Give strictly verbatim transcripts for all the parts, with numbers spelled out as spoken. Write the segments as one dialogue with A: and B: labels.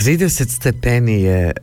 A: trideset stepeni je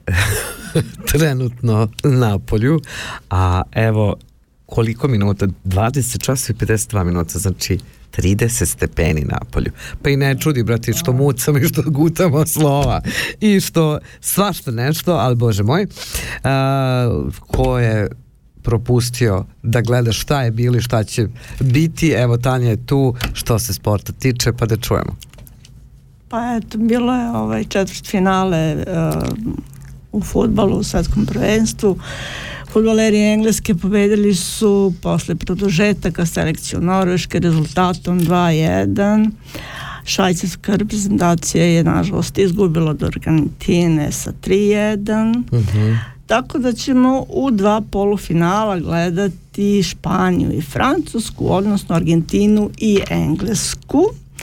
A: trenutno na polju, a evo koliko minuta, dvadeset časova i pedeset dva minuta, znači trideset stepeni na polju. Pa i ne čudi, brati, što mucam i što gutamo slova i što svašta nešto, ali Bože moj, uh, ko je propustio da gleda šta je bilo i šta će biti, evo Tanja je tu što se sporta tiče, pa da čujemo.
B: Pa eto, bilo je ovaj četvrt finale uh, u fudbalu u svetskom prvenstvu. Fudbaleri Engleske pobedili su posle produžetaka selekciju Norveške rezultatom dva jedan. Švajcarska reprezentacija je nažalost izgubila od Argentine sa tri jedan. Uh-huh. Tako da ćemo u dva polufinala gledati Španiju i Francusku, odnosno Argentinu i Englesku.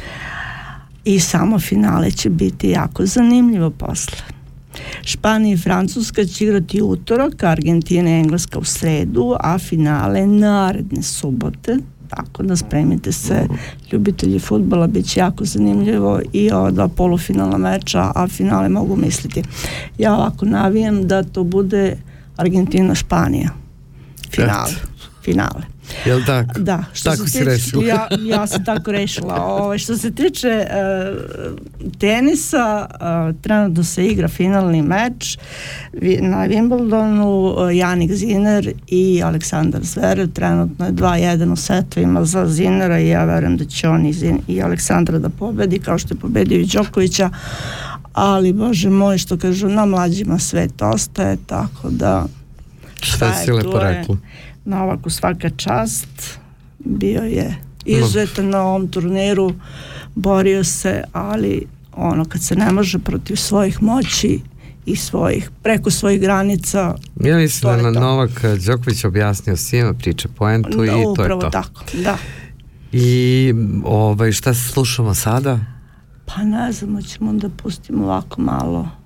B: I samo finale će biti jako zanimljivo posle. Španija i Francuska će igrati utorak, Argentina i Engleska u sredu, a finale naredne subote. Tako da spremite se, ljubitelji fudbala, bit će jako zanimljivo i ova dva polufinalna meča, a finale mogu misliti. Ja ovako navijam da to bude Argentina-Španija. Finale. Et. Finale.
A: Jel tako?
B: Da. Što
A: tako
B: se
A: si
B: tiče,
A: rešila?
B: ja, ja sam tako rešila. Ove, što se tiče uh, tenisa, uh, trenutno se igra finalni meč na Wimbledonu. uh, Jannik Sinner i Aleksandar Zverev. Trenutno je dva jedan u setovima za Sinnera i ja verujem da će on i, Zin, i Aleksandra da pobedi, kao što je pobedio i Đokovića. Ali, Bože moj, što kažu, na mlađima svet ostaje, tako da
A: šta si lepo rekla.
B: Novaku svaka čast, bio je izuzetan na ovom turniru, borio se, ali ono, kad se ne može protiv svojih moći i svojih, preko svojih granica,
A: ja mislim da Novak Đoković objasnio svima, priče poentu da, i to je to.
B: Upravo tako, da.
A: I ovaj, šta slušamo sada?
B: Pa ne znam, ćemo da pustimo ovako malo